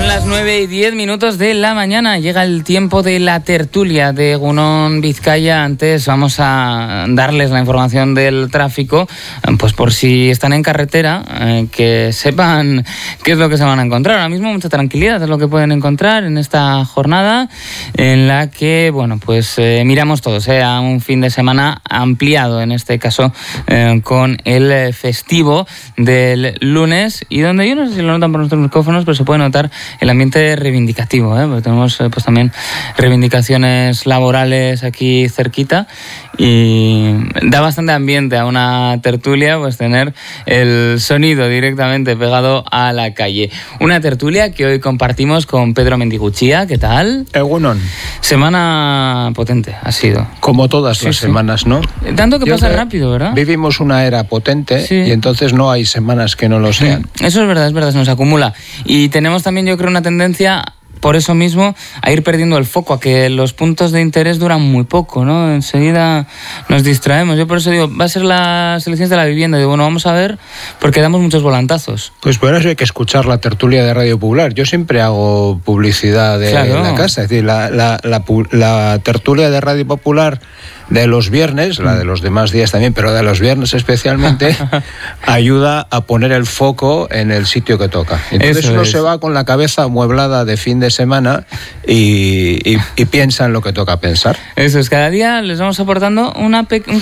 Son las 9:10 de la mañana. Llega el tiempo de la tertulia de Egunon Vizcaya. Antes vamos a darles la información del tráfico, pues por si están en carretera, que sepan qué es lo que se van a encontrar. Ahora mismo mucha tranquilidad es lo que pueden encontrar en esta jornada en la que, bueno, pues miramos todos a un fin de semana ampliado, en este caso con el festivo del lunes, y donde yo no sé si lo notan por nuestros micrófonos, pero se puede notar el ambiente reivindicativo, porque tenemos pues también reivindicaciones laborales aquí cerquita, y da bastante ambiente a una tertulia pues tener el sonido directamente pegado a la calle. Una tertulia que hoy compartimos con Pedro Mendiguchía. ¿Qué tal? Egunon. Semana potente ha sido. Como todas las semanas, ¿no? Tanto que pasa rápido, ¿verdad? Vivimos una era potente, y entonces no hay semanas que no lo sean. Eso es verdad, se nos acumula. Y tenemos también, yo creo, una tendencia, por eso mismo, a ir perdiendo el foco, a que los puntos de interés duran muy poco, ¿no? Enseguida nos distraemos. Yo por eso digo, va a ser las elecciones de la vivienda. Digo, bueno, vamos a ver, porque damos muchos volantazos. Pues por eso hay que escuchar la tertulia de Radio Popular. Yo siempre hago publicidad de la casa. Es decir, la tertulia de Radio Popular de los viernes, la de los demás días también, pero de los viernes especialmente, ayuda a poner el foco en el sitio que toca. Entonces uno se va con la cabeza amueblada de fin de semana y piensa en lo que toca pensar. Eso es, cada día les vamos aportando un